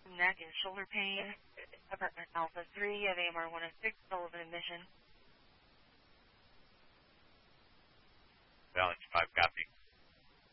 neck and shoulder pain. Apartment Alpha 3 of AMR 106, Sullivan admission. Alex 5, copy.